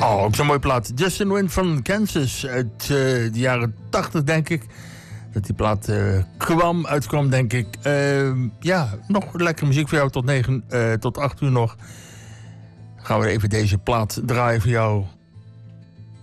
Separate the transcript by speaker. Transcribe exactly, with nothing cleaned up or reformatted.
Speaker 1: Oh, ook zo'n mooie plaat. Justin Win van Kansas uit uh, de jaren tachtig, denk ik. Dat die plaat uh, kwam, uitkwam, denk ik. Uh, ja, nog lekkere muziek voor jou tot negen, uh, tot acht uur nog. Gaan we even deze plaat draaien voor jou.